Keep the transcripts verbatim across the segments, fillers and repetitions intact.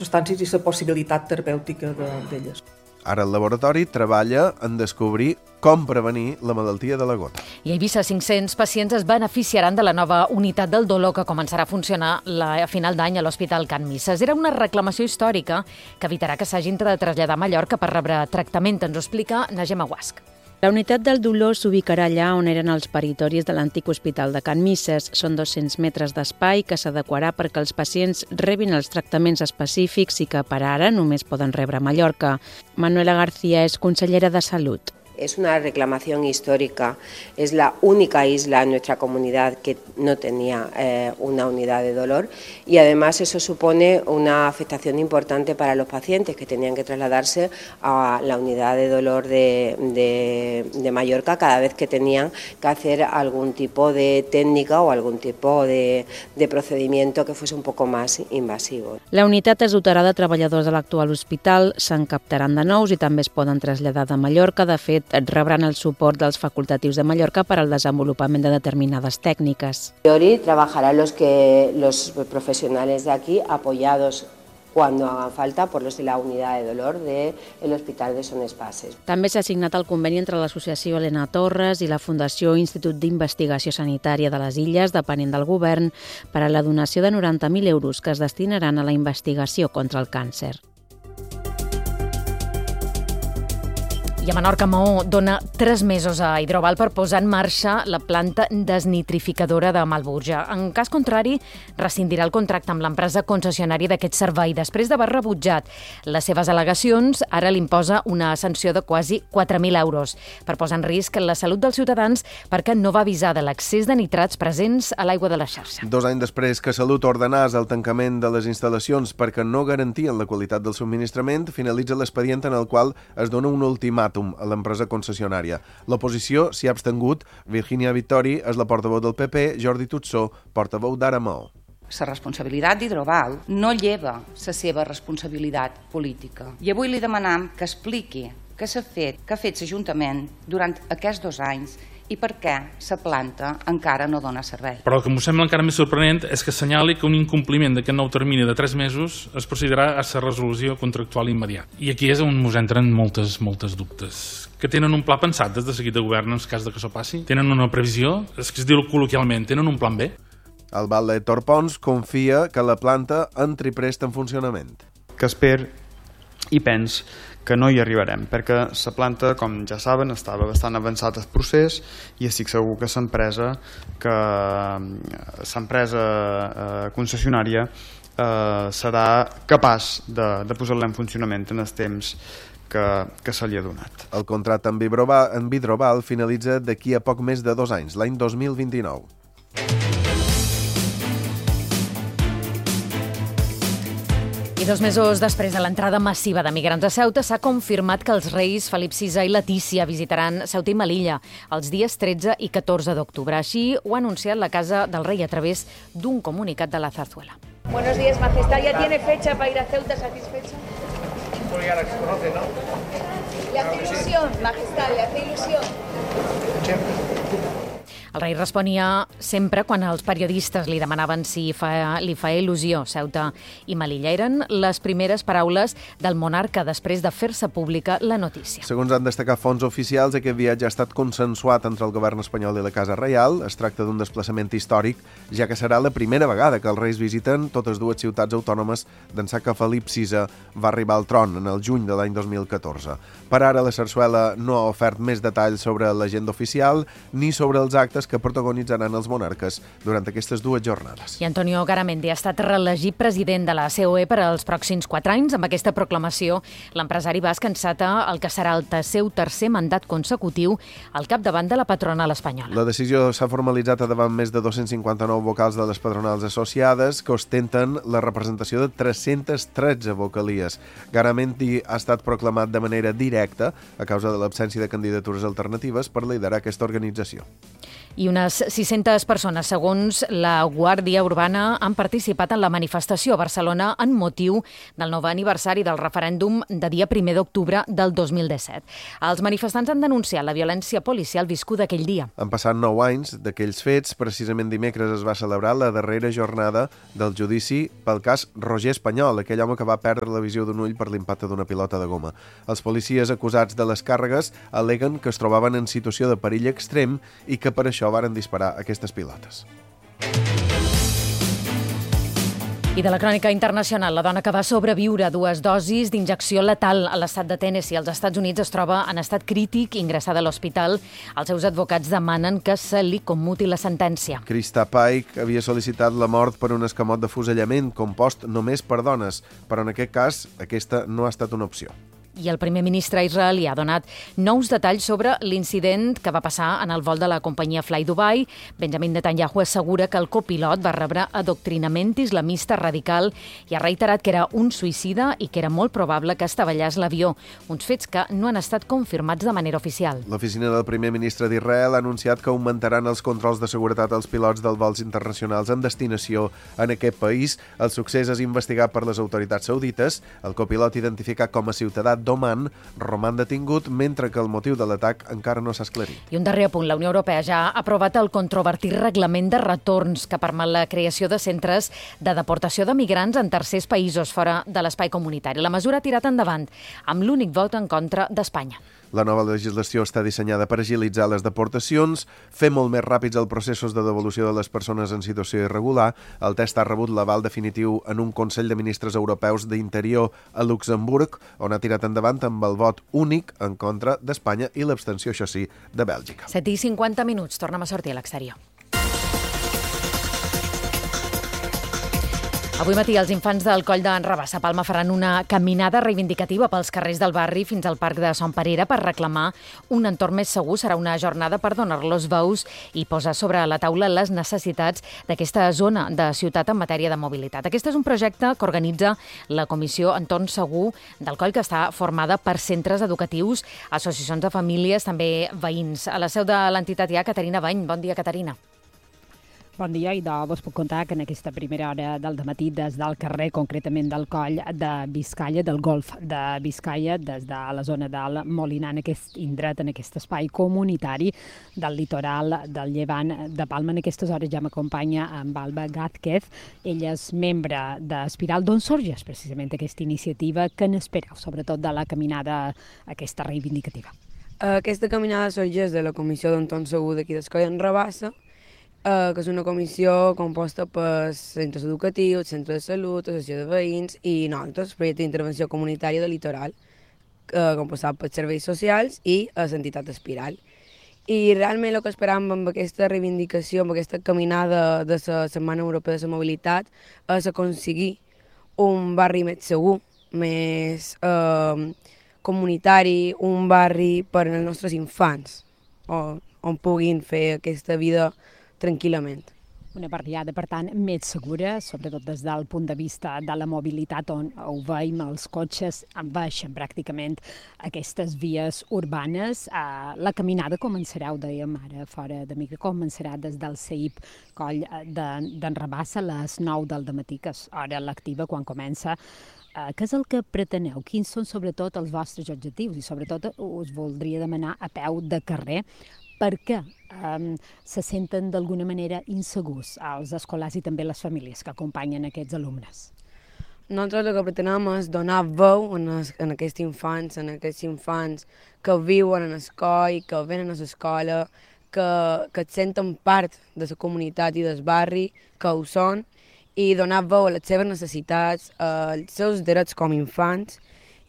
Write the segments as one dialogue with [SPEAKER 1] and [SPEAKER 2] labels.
[SPEAKER 1] circumstàncies i la possibilitat terapèutica d'elles.
[SPEAKER 2] Ara el laboratori treballa en descobrir com prevenir la malaltia de la gota.
[SPEAKER 3] I a Eivissa, cinc-cents pacients es beneficiaran de la nova unitat del dolor que començarà a funcionar a final d'any a l'Hospital Can Misses. Era una reclamació històrica que evitarà que s'hagin de traslladar a Mallorca per rebre tractament. Ens ho explica Najem Aguasc.
[SPEAKER 4] La unitat del dolor s'ubicarà allà on eren els paritoris de l'antic hospital de Can Misses. Són dos-cents metres d'espai que s'adequarà perquè els pacients rebin els tractaments específics i que per ara només poden rebre a Mallorca. Manuela García és consellera de Salut.
[SPEAKER 5] Es una reclamación histórica, es la única isla en nuestra comunidad que no tenía eh, una unidad de dolor y además eso supone una afectación importante para los pacientes que tenían que trasladarse a la unidad de dolor de, de, de Mallorca cada vez que tenían que hacer algún tipo de técnica o algún tipo de, de procedimiento que fuese un poco más invasivo.
[SPEAKER 4] La unitat es dotarà de treballadors de l'actual hospital, se'n captaran de nous i també es poden traslladar de Mallorca. De fet, rebran el suport dels facultatius de Mallorca per al desenvolupament de determinades tècniques.
[SPEAKER 5] A priori trabajarán los, que, los profesionales de aquí apoyados cuando hagan falta por los de la unidad de dolor del Hospital de Son Espases.
[SPEAKER 4] També s'ha signat el conveni entre l'associació Helena Torres i la Fundació Institut d'Investigació Sanitària de les Illes, depenent del govern, per a la donació de noranta mil euros que es destinaran a la investigació contra el càncer.
[SPEAKER 3] I a Menorca, Maó dona tres mesos a Hidroval per posar en marxa la planta desnitrificadora de Malburja. En cas contrari, rescindirà el contracte amb l'empresa concessionària d'aquest servei. Després d'haver rebutjat les seves al·legacions, ara li imposa una sanció de quasi quatre mil euros per posar en risc la salut dels ciutadans perquè no va avisar de l'excés de nitrats presents a l'aigua de la xarxa.
[SPEAKER 2] Dos anys després que Salut ordenàs el tancament de les instal·lacions perquè no garantien la qualitat del subministrament, finalitza l'expedient en el qual es dona un ultimàtum a l'empresa concessionària. L'oposició s'hi ha abstengut. Virginia Vittori és la portaveu del P P, Jordi Tutsó, portaveu d'Ara Maó.
[SPEAKER 6] La responsabilitat d'Hidroval no lleva la seva responsabilitat política. I avui li demanam que expliqui què s'ha fet, què ha fet l'Ajuntament durant aquests dos anys i per què la planta encara no dona servei.
[SPEAKER 7] Però el que em sembla encara més sorprenent és que assenyali que un incompliment d'aquest nou termini de tres mesos es procedirà a la resolució contractual immediata. I aquí és on ens entren moltes, moltes dubtes. Que tenen un pla pensat des de seguit de govern en el cas de que això passi? Tenen una previsió? És que es diu col·loquialment, tenen un plan B?
[SPEAKER 2] El Val de Torpons confia que la planta entri prest en funcionament.
[SPEAKER 8] Que esper i pens que no hi arribarem, perquè la planta, com ja saben, estava bastant avançat el procés i estic segur que l'empresa que l'empresa eh, concessionària eh, serà capaç de, de posar-la en funcionament en els temps que, que se li ha donat.
[SPEAKER 2] El contracte amb Hidroval, amb Hidroval finalitza d'aquí a poc més de dos anys, l'any dos mil vint-i-nou.
[SPEAKER 3] I dos mesos després de l'entrada massiva de migrants a Ceuta, s'ha confirmat que els reis Felip sisè i Letícia visitaran Ceuta i Melilla els dies tretze i catorze d'octubre. Així ho ha anunciat la Casa del Rei a través d'un comunicat de la Zarzuela.
[SPEAKER 9] Buenos días, Majestad. ¿Ya tiene fecha para ir a Ceuta satisfecha?
[SPEAKER 10] Bueno, ya la que se conoce, ¿no?
[SPEAKER 9] Le hace ilusión, Majestad, le hace ilusión.
[SPEAKER 10] Siempre.
[SPEAKER 3] El rei responia sempre quan els periodistes li demanaven si fa, li fa il·lusió Ceuta i Melilla. Eren les primeres paraules del monarca després de fer-se pública la notícia.
[SPEAKER 2] Segons han destacat fonts oficials, aquest viatge ha estat consensuat entre el govern espanyol i la Casa Reial. Es tracta d'un desplaçament històric, ja que serà la primera vegada que els reis visiten totes dues ciutats autònomes d'ençà que Felip sisè va arribar al tron en el juny de l'any dos mil catorze. Per ara, la Sarsuela no ha ofert més detalls sobre l'agenda oficial ni sobre els actes que protagonitzaran els monarques durant aquestes dues jornades.
[SPEAKER 3] I Antonio Garamendi ha estat reelegit president de la C O E per als pròxims quatre anys. Amb aquesta proclamació, l'empresari basc enceta el que serà el seu tercer mandat consecutiu al capdavant de la patronal espanyola.
[SPEAKER 2] La decisió s'ha formalitzat davant més de dos-cents cinquanta-nou vocals de les patronals associades que ostenten la representació de tres-centes tretze vocalies. Garamendi ha estat proclamat de manera directa a causa de l'absència de candidatures alternatives per liderar aquesta organització.
[SPEAKER 3] I unes sis-centes persones, segons la Guàrdia Urbana, han participat en la manifestació a Barcelona en motiu del nou aniversari del referèndum de dia primer d'octubre del dos mil disset. Els manifestants han denunciat la violència policial viscuda aquell dia.
[SPEAKER 2] Han passat nou anys d'aquells fets. Precisament dimecres es va celebrar la darrera jornada del judici pel cas Roger Espanyol, aquell home que va perdre la visió d'un ull per l'impacte d'una pilota de goma. Els policies acusats de les càrregues al·leguen que es trobaven en situació de perill extrem i que per això varen disparar aquestes pilotes.
[SPEAKER 3] I de la crònica internacional, la dona que va sobreviure a dues dosis d'injecció letal a l'estat de Tennessee als Estats Units es troba en estat crític, ingressada a l'hospital. Els seus advocats demanen que se li commuti la sentència.
[SPEAKER 2] Krista Pike havia sol·licitat la mort per un escamot de fusellament compost només per dones, però en aquest cas aquesta no ha estat una opció.
[SPEAKER 3] I el primer ministre israelí ha donat nous detalls sobre l'incident que va passar en el vol de la companyia Fly Dubai. Benjamin Netanyahu assegura que el copilot va rebre adoctrinament islamista radical i ha reiterat que era un suïcida i que era molt probable que estavellés l'avió, uns fets que no han estat confirmats de manera oficial.
[SPEAKER 2] L'oficina del primer ministre d'Israel ha anunciat que augmentaran els controls de seguretat als pilots dels vols internacionals en destinació en aquest país. El succés és investigat per les autoritats saudites. El copilot identificat com a ciutadà d'Oman roman detingut, mentre que el motiu de l'atac encara no s'ha esclarit.
[SPEAKER 3] I un darrer apunt, la Unió Europea ja ha aprovat el controvertit reglament de retorns que permet la creació de centres de deportació de migrants en tercers països fora de l'espai comunitari. La mesura ha tirat endavant amb l'únic vot en contra d'Espanya.
[SPEAKER 2] La nova legislació està dissenyada per agilitzar les deportacions, fer molt més ràpids els processos de devolució de les persones en situació irregular. El text ha rebut l'aval definitiu en un Consell de Ministres Europeus d'Interior a Luxemburg, on ha tirat endavant amb el vot únic en contra d'Espanya i l'abstenció, això sí, de Bèlgica.
[SPEAKER 3] set i cinquanta minuts, tornem a sortir a l'exterior. Avui matí els infants del Coll d'en Rabassa a Palma faran una caminada reivindicativa pels carrers del barri fins al Parc de Son Perera per reclamar un entorn més segur. Serà una jornada per donar-los veus i posar sobre la taula les necessitats d'aquesta zona de ciutat en matèria de mobilitat. Aquest és un projecte que organitza la Comissió Entorn Segur del Coll, que està formada per centres educatius, associacions de famílies, també veïns. A la seu de l'entitat hi ha Caterina Bany. Bon dia, Caterina.
[SPEAKER 11] Bon dia, i de vos puc contar que en aquesta primera hora del dematí des del carrer, concretament del Coll de Biscaia, del Golf de Biscaia, des de la zona del Molinar, en aquest indret, en aquest espai comunitari del litoral del Llevant de Palma. En aquestes hores ja m'acompanya amb Alba Gázquez. Ella és membre d'Espiral. D'on sorgeix precisament aquesta iniciativa? Què n'espereu, sobretot de la caminada aquesta reivindicativa?
[SPEAKER 12] Aquesta caminada sorgeix de la Comissió d'Entorn Segur d'aquí d'Escoll d'en Rabassa, Uh, que és una comissió composta per centres educatius, centres de salut, associació de veïns i nosaltres, projecte d'intervenció comunitària del litoral, uh, compostat per serveis socials i uh, l'entitat Espiral. I realment el que esperàvem amb aquesta reivindicació, amb aquesta caminada de la Setmana Europea de la Mobilitat, és aconseguir un barri més segur, més uh, comunitari, un barri per als nostres infants, on, on puguin fer aquesta vida tranquil·lament.
[SPEAKER 11] Una barriada, per tant, més segura, sobretot des del punt de vista de la mobilitat, on ho veiem, els cotxes envaeixen pràcticament aquestes vies urbanes. La caminada començarà, ho dèiem ara fora de micro, començarà des del C I P Coll d'en Rabassa a les nou del dematí, que és hora lectiva quan comença. Què és el que preteneu? Quins són sobretot els vostres objectius? I sobretot us voldria demanar a peu de carrer perquè um, se senten d'alguna manera insegurs els escolars i també les famílies que acompanyen aquests alumnes.
[SPEAKER 12] Nosaltres el que pretenem és donar veu en, es, en aquests infants, en aquests infants que viuen en l'escola, que venen a l'escola, que, que et senten part de la comunitat i del barri, que ho són, i donar veu a les seves necessitats, als seus drets com a infants,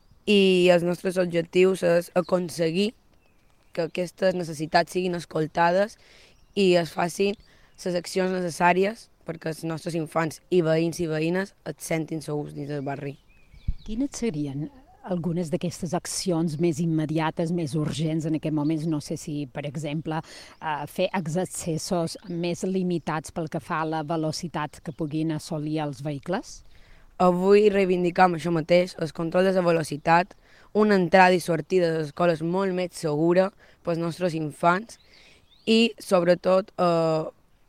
[SPEAKER 12] i els nostres objectius és aconseguir que aquestes necessitats siguin escoltades i es facin les accions necessàries perquè els nostres infants i veïns i veïnes et sentin segurs dins del barri.
[SPEAKER 11] Quines serien algunes d'aquestes accions més immediates, més urgents en aquest moment? No sé si, per exemple, fer els accessos més limitats pel que fa a la velocitat que puguin assolir els vehicles?
[SPEAKER 12] Avui reivindicam això mateix, el control de la velocitat, una entrada i sortida de l'escola és molt més segura pels nostres infants i, sobretot, eh,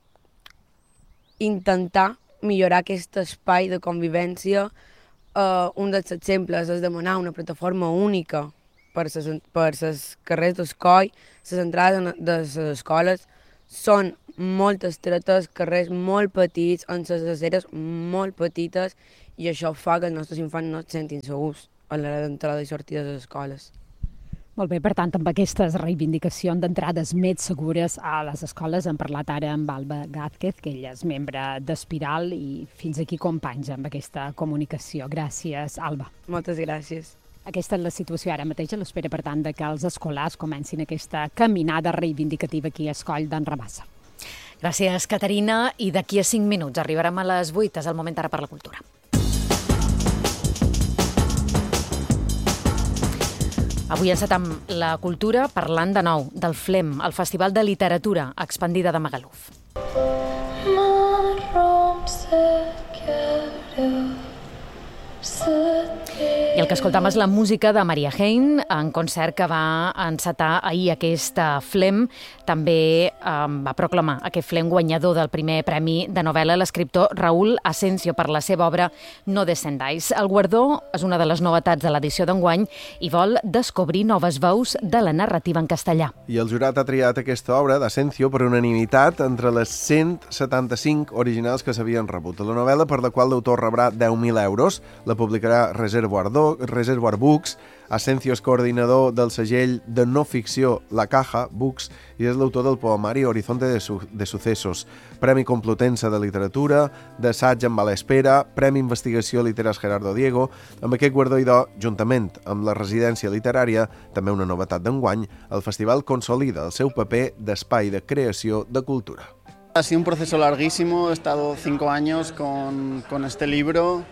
[SPEAKER 12] intentar millorar aquest espai de convivència. Eh, un dels exemples és demanar una plataforma única per les per ses carrers d'Escoi. Les entrades de les escoles són molt estretes, carrers molt petits, amb les aceres molt petites, i això fa que els nostres infants no es sentin segurs a l'hora d'entrada i sortida de les escoles.
[SPEAKER 11] Molt bé, per tant, amb aquestes reivindicacions d'entrades més segures a les escoles hem parlat ara amb Alba Gázquez, que ella és membre d'Espiral, i fins aquí companys amb aquesta comunicació. Gràcies, Alba.
[SPEAKER 12] Moltes gràcies.
[SPEAKER 11] Aquesta és la situació ara mateix, a l'espera, per tant, de que els escolars comencin aquesta caminada reivindicativa aquí a Escoll d'en Rabassa.
[SPEAKER 3] Gràcies, Caterina, i d'aquí a cinc minuts arribarem a les vuit, és el moment ara per la cultura. Avui encetem la cultura parlant de nou del FLEM, el Festival de Literatura Expandida de Magaluf. I el que escoltam és la música de Maria Hein, en concert que va encetar ahir aquest FLEM. També eh, va proclamar aquest FLEM guanyador del primer premi de novel·la l'escriptor Raúl Asensio per la seva obra No descendáis. El guardó és una de les novetats de l'edició d'enguany i vol descobrir noves veus de la narrativa en castellà.
[SPEAKER 2] I el jurat ha triat aquesta obra d'Asensio per unanimitat entre les cent setanta-cinc originals que s'havien rebut. La novel·la, per la qual l'autor rebrà deu mil euros, la publicarà Reservoir, Do, Reservoir Books. Asensio és coordinador del segell de no ficció La Caja Books i és l'autor del poemari Horizonte de, su de Sucesos, Premi Complutense de Literatura, d'assaig amb a l'espera, Premi Investigació Literas Gerardo Diego. Amb aquest guardó i do, juntament amb la residència literària, també una novetat d'enguany, el festival consolida el seu paper d'espai de creació de cultura.
[SPEAKER 13] Ha sido un proceso larguísimo, he estado cinco años con, con este libro.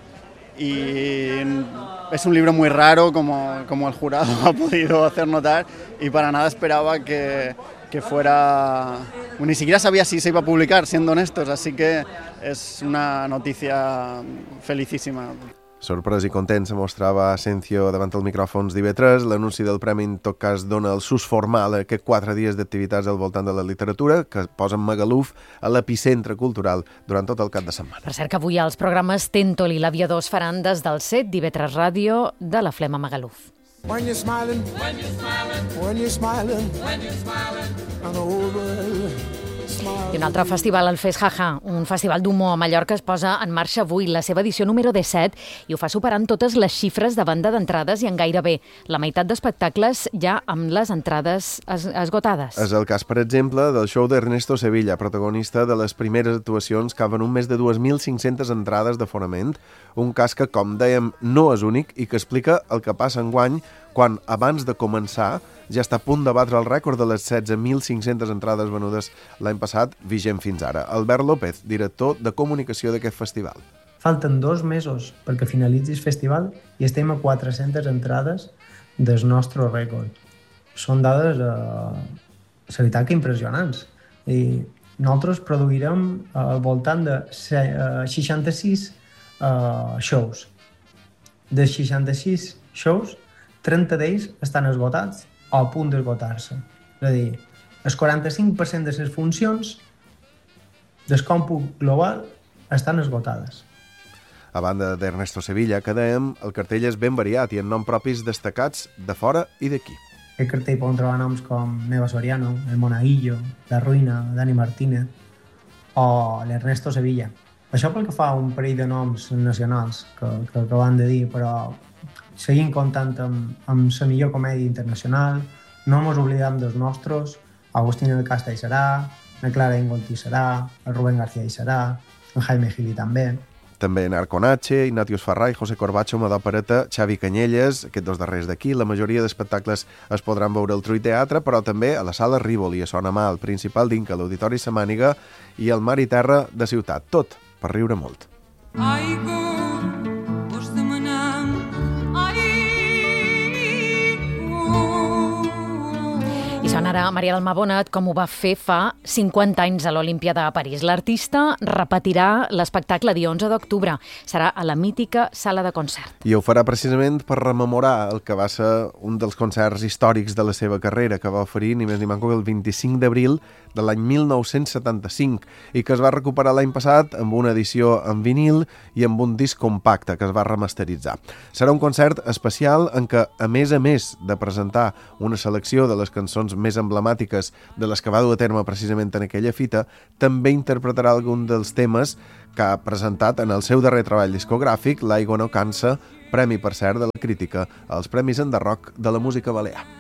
[SPEAKER 13] Y es un libro muy raro, como, como el jurado ha podido hacer notar, y para nada esperaba que, que fuera... Ni siquiera sabía si se iba a publicar, siendo honestos, así que es una noticia felicísima.
[SPEAKER 2] Sorprès i content se mostrava Asensio davant els micròfons d'I V tres. L'anunci del premi, en tot cas, dona el sus formal a aquests quatre dies d'activitats al voltant de la literatura, que posen Magaluf a l'epicentre cultural durant tot el cap de setmana.
[SPEAKER 3] Per cert que avui els programes Tentol i l'Aviador es faran des del set d'I V tres Ràdio de la Flema Magaluf. When you're smiling, when you're smiling, when you're smiling, when you're smiling, and the whole world. I un altre festival, el Fes Jaja, un festival d'humor a Mallorca, es posa en marxa avui, la seva edició número disset, i ho fa superant totes les xifres de venda d'entrades i en gairebé la meitat d'espectacles ja amb les entrades es esgotades.
[SPEAKER 2] És el cas, per exemple, del show d'Ernesto Sevilla, protagonista de les primeres actuacions que ha venut més de dues mil cinc-centes entrades d'aforament, un cas que, com dèiem, no és únic i que explica el que passa enguany quan, abans de començar, ja està a punt de batre el rècord de les setze mil cinc-centes entrades venudes l'any passat, vigent fins ara. Albert López, director de comunicació d'aquest festival.
[SPEAKER 14] Falten dos mesos perquè finalitzi el festival i estem a quatre-centes entrades del nostre rècord. Són dades, eh, la veritat, que impressionants. I nosaltres produirem al voltant de seixanta-sis eh, shows. De seixanta-sis shows, trenta d'ells estan esgotats o a punt d'esgotar-se. És a dir, el quaranta-cinc per cent de les funcions del còmput global estan esgotades.
[SPEAKER 2] A banda d'Ernesto Sevilla, que dèiem, el cartell és ben variat i en nom propis destacats de fora i d'aquí.
[SPEAKER 14] Aquest cartell poden trobar noms com Neva Soriano, El Monaguillo, La Ruïna, Dani Martínez o l'Ernesto Sevilla. Això pel que fa a un parell de noms nacionals que, que, que van de dir, però seguim comptant amb, amb la millor comèdia internacional, no ens oblidem dels nostres, Agustín El Casta hi serà, la Clara Ingolti hi serà, el Rubén García hi serà, en Jaime Gili també.
[SPEAKER 2] També Narco Nache, Ignatius Farray, José Corbacho, Madó Pareta, Xavi Canyelles, aquests dos darrers d'aquí. La majoria d'espectacles es podran veure al Trull Teatre, però també a la Sala Rívoli, a Sona Mà, al Principal d'Inca, a l'Auditori Samàniga i al Mar i Terra de Ciutat. Tot per riure molt. Aigo, us demanem,
[SPEAKER 3] I sona ara Maria del Mar Bonet com ho va fer fa cinquanta anys a l'Olimpíada de París. L'artista repetirà l'espectacle dia onze d'octubre. Serà a la mítica sala de concert.
[SPEAKER 2] I ho farà precisament per rememorar el que va ser un dels concerts històrics de la seva carrera, que va oferir ni més ni manco que el vint-i-cinc d'abril de l'any mil nou-cents setanta-cinc i que es va recuperar l'any passat amb una edició en vinil i amb un disc compacte que es va remasteritzar. Serà un concert especial en què, a més a més de presentar una selecció de les cançons més emblemàtiques de les que va dur a terme precisament en aquella fita, també interpretarà algun dels temes que ha presentat en el seu darrer treball discogràfic, L'aigua no cansa, premi, per cert, de la crítica als Premis Enderroc de la música balear.